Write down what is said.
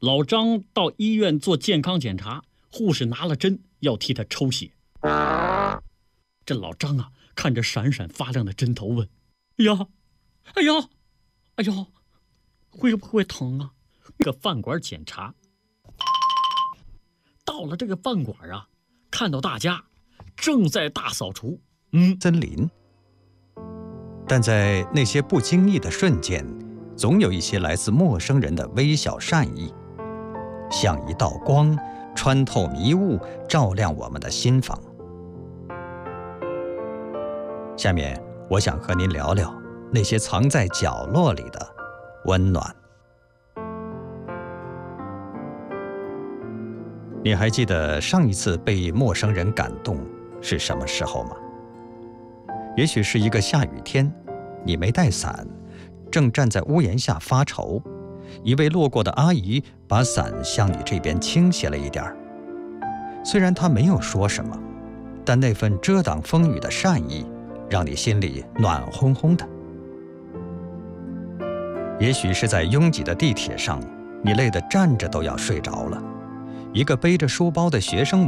老张到医院做健康检查，护士拿了针要替他抽血。这老张啊，看着闪闪发亮的针头问：“呀，哎呀，哎呦，会不会疼啊？”这个饭馆检查，到了这个饭馆啊，看到大家正在大扫除， 森林。但在那些不经意的瞬间，总有一些来自陌生人的微小善意，像一道光，穿透迷雾，照亮我们的心房。下面，我想和您聊聊那些藏在角落里的温暖。你还记得上一次被陌生人感动是什么时候吗？也许是一个下雨天，你没带伞，正站在屋檐下发愁，一位路过的阿姨把伞向你这边倾斜了一点儿。虽然她没有说什么，但那份遮挡风雨的善意让你心里暖烘烘的。也许是在拥挤的地铁上，你累得站着都要睡着了，一个背着书包的学生